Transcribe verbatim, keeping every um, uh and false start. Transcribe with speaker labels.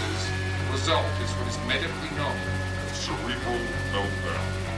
Speaker 1: cases, the result is what is medically known as cerebral meltdown.